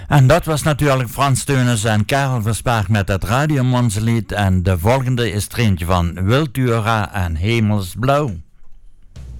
En dat was natuurlijk Frans Teunis en Karel Verspaag met het Radio Monsterlied. En de volgende is er eentje van Wiltura en Hemelsblauw.